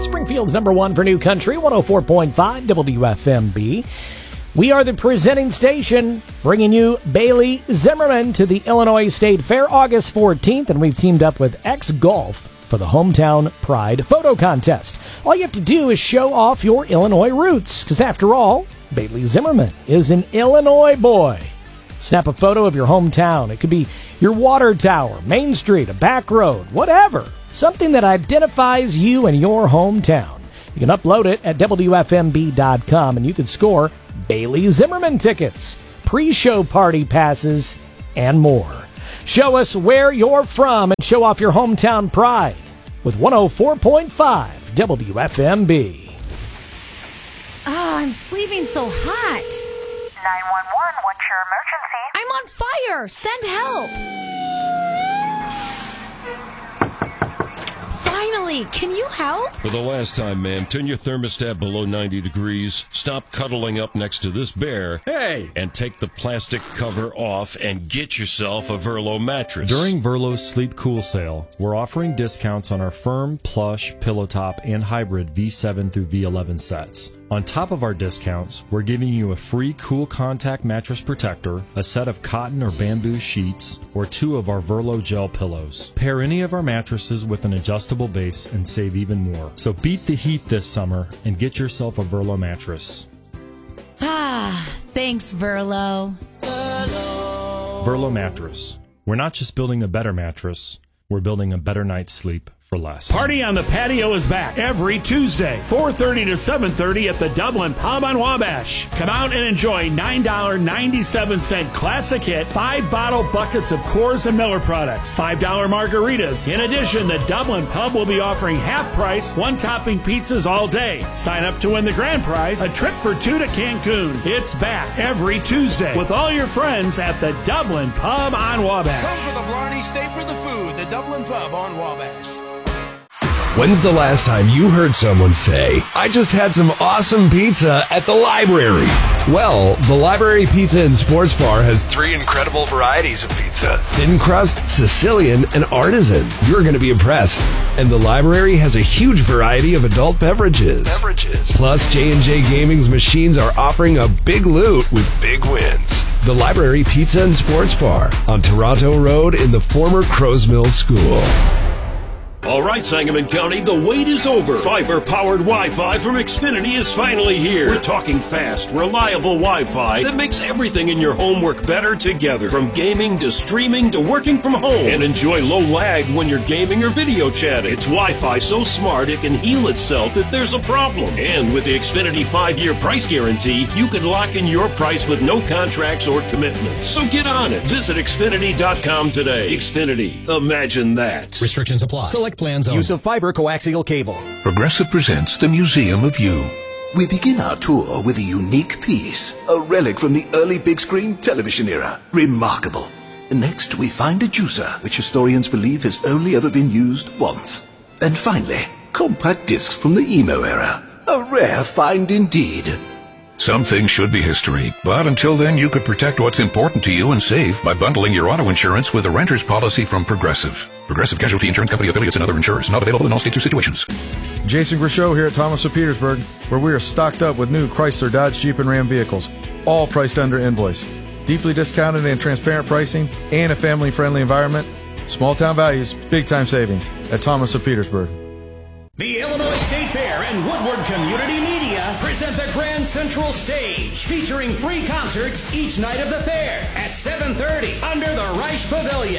Springfield's number one for new country, 104.5 WFMB. We are the presenting station, bringing you Bailey Zimmerman to the Illinois State Fair August 14th, and we've teamed up with X Golf for the Hometown Pride Photo Contest. All you have to do is show off your Illinois roots, because after all, Bailey Zimmerman is an Illinois boy. Snap a photo of your hometown. It could be your water tower, Main Street, a back road, whatever. Something that identifies you and your hometown. You can upload it at WFMB.com, and you can score Bailey Zimmerman tickets, pre-show party passes, and more. Show us where you're from and show off your hometown pride with 104.5 WFMB. I'm sleeping so hot. 911, what's your emergency? I'm on fire. Send help. Finally, can you help? For the last time, ma'am, turn your thermostat below 90 degrees, stop cuddling up next to this bear, hey, and take the plastic cover off and get yourself a Verlo mattress. During Verlo's Sleep Cool sale, we're offering discounts on our firm, plush, pillow top, and hybrid V7 through V11 sets. On top of our discounts, we're giving you a free Cool Contact mattress protector, a set of cotton or bamboo sheets, or 2 of our Verlo gel pillows. Pair any of our mattresses with an adjustable base and save even more. So beat the heat this summer and get yourself a Verlo mattress. Thanks, Verlo. Verlo mattress. We're not just building a better mattress, we're building a better night's sleep for less. Party on the Patio is back every Tuesday, 4:30 to 7:30 at the Dublin Pub on Wabash. Come out and enjoy $9.97 classic hit, 5-bottle buckets of Coors and Miller products, $5 margaritas. In addition, the Dublin Pub will be offering half-price, one-topping pizzas all day. Sign up to win the grand prize, a trip for 2 to Cancun. It's back every Tuesday with all your friends at the Dublin Pub on Wabash. Come for the Blarney, stay for the food. The Dublin Pub on Wabash. When's the last time you heard someone say, I just had some awesome pizza at the library? Well, the Library Pizza and Sports Bar has 3 incredible varieties of pizza. Thin crust, Sicilian, and artisan. You're going to be impressed. And the library has a huge variety of adult beverages. Plus, J&J Gaming's machines are offering a big loot with big wins. The Library Pizza and Sports Bar on Toronto Road in the former Crows Mill School. All right, Sangamon County, the wait is over. Fiber-powered Wi-Fi from Xfinity is finally here. We're talking fast, reliable Wi-Fi that makes everything in your home work better together. From gaming to streaming to working from home. And enjoy low lag when you're gaming or video chatting. It's Wi-Fi so smart it can heal itself if there's a problem. And with the Xfinity 5-year price guarantee, you can lock in your price with no contracts or commitments. So get on it. Visit Xfinity.com today. Xfinity. Imagine that. Restrictions apply. Select plans only. Use of fiber coaxial cable. Progressive presents the Museum of You. We begin our tour with a unique piece, a relic from the early big screen television era. Remarkable. Next, we find a juicer, which historians believe has only ever been used once. And finally, compact discs from the emo era. A rare find indeed. Some things should be history, but until then you could protect what's important to you and save by bundling your auto insurance with a renter's policy from Progressive. Progressive Casualty Insurance Company affiliates and other insurers. Not available in all states or situations. Jason Grishow here at Thomas of Petersburg, where we are stocked up with new Chrysler, Dodge, Jeep, and Ram vehicles, all priced under invoice. Deeply discounted and transparent pricing and a family-friendly environment. Small town values, big time savings at Thomas of Petersburg. The Illinois State Fair and Woodward Community Media present the Grand Central Stage, featuring 3 concerts each night of the fair at 7:30 under the Reich Pavilion.